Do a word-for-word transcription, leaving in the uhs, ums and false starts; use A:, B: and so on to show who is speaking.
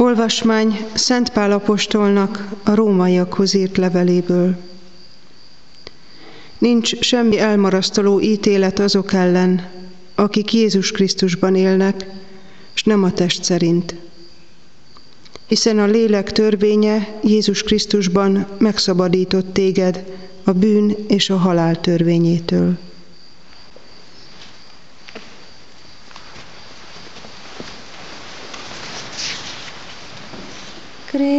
A: Olvasmány Szent Pál apostolnak a rómaiakhoz írt leveléből. Nincs semmi elmarasztaló ítélet azok ellen, akik Jézus Krisztusban élnek, s nem a test szerint. Hiszen a lélek törvénye Jézus Krisztusban megszabadított téged a bűn és a halál törvényétől.